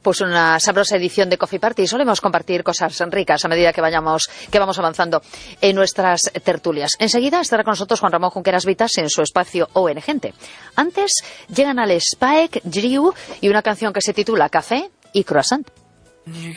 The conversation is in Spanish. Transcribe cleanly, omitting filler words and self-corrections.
pues una sabrosa edición de Coffee Party. Solemos compartir cosas ricas a medida que vamos avanzando en nuestras tertulias. Enseguida estará con nosotros Juan Ramón Junqueras Vitas en su espacio ON Gente. Antes llegan al Spike, Drew y una canción que se titula Café y Croissant.